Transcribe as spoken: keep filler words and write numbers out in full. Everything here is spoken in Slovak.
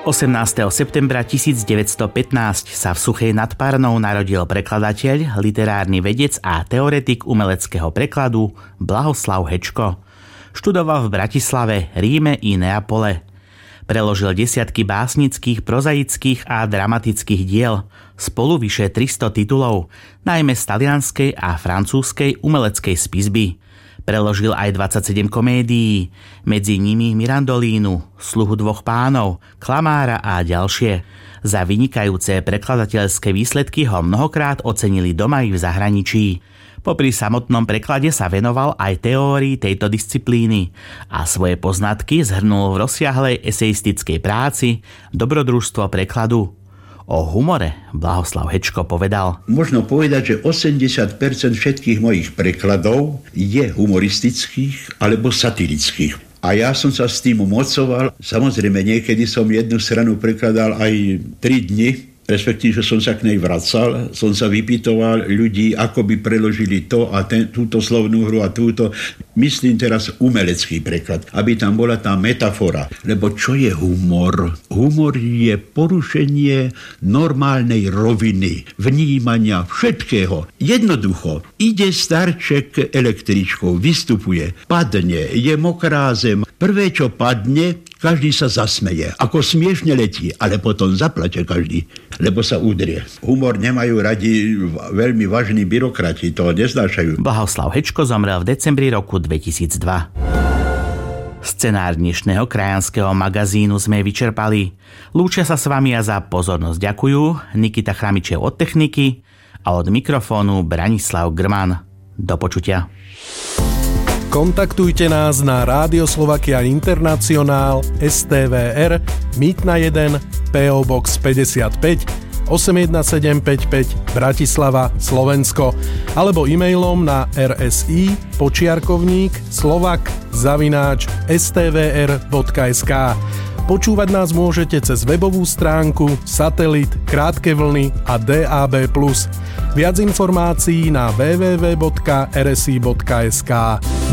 osemnásteho septembra tisícdeväťstopätnásť sa v Suchej nad Parnou narodil prekladateľ, literárny vedec a teoretik umeleckého prekladu Blahoslav Hečko. Študoval v Bratislave, Ríme i Neapole. Preložil desiatky básnických, prozaických a dramatických diel, spolu vyše tristo titulov, najmä z talianskej a francúzskej umeleckej spisby. Preložil aj dvadsaťsedem komédií, medzi nimi Mirandolínu, Sluhu dvoch pánov, Klamára a ďalšie. Za vynikajúce prekladateľské výsledky ho mnohokrát ocenili doma i v zahraničí. Popri samotnom preklade sa venoval aj teórii tejto disciplíny a svoje poznatky zhrnul v rozsiahlej eseistickej práci Dobrodružstvo prekladu. O humore Blahoslav Hečko povedal: Možno povedať, že osemdesiat percent všetkých mojich prekladov je humoristických alebo satirických. A ja som sa s tým umocoval. Samozrejme, niekedy som jednu stranu prekladal aj tri dni, respektíve, že som sa k nej vracal, som sa vypytoval ľudí, ako by preložili to a ten, túto slovnú hru a túto. Myslím teraz umelecký preklad, aby tam bola tá metafora. Lebo čo je humor? Humor je porušenie normálnej roviny, vnímania všetkého. Jednoducho, ide starček električkou, vystupuje, padne, je mokrá zem. Prvé, čo padne, každý sa zasmeje, ako smiešne letí, ale potom zaplače každý, lebo sa udrie. Humor nemajú radi veľmi vážni byrokrati, to neznášajú. Blahoslav Hečko zomrel v decembri roku dvetisícdva. Scenár dnešného krajanského magazínu sme vyčerpali. Lúčia sa s vami a za pozornosť ďakujú Nikita Chramičev od techniky a od mikrofónu Branislav Grman. Do počutia. Kontaktujte nás na Rádio Slovakia Internacionál es té vé er Mýtna jeden pé ó Box päťdesiatpäť osem jedna sedem päť päť Bratislava, Slovensko alebo e-mailom na rsi počiarkovník slovak zavináč es té vé er bodka es ká. Počúvať nás môžete cez webovú stránku, satelit, krátke vlny a dé á bé plus. Viac informácií na w w w bodka r s i bodka es ká.